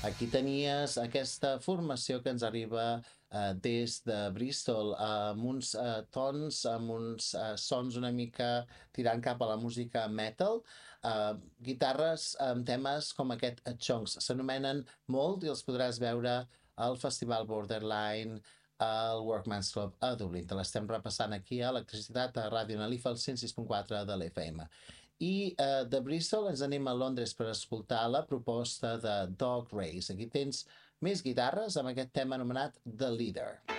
Aquí tenies aquesta formació que ens arriba des de Bristol, amb uns tons, amb uns sons una mica tirant cap a la música metal, guitarres amb temes com aquest Chunks. S'anomenen molt i els podràs veure al Festival Borderline, al Workman's Club a Dublín. Te l'estem repassant aquí a Electricitat a Ràdio Nalifa, al 106.4 de l'FM. I de Bristol ens anem a Londres per escoltar la proposta de Dog Race. Aquí tens més guitarres amb aquest tema anomenat The Leader.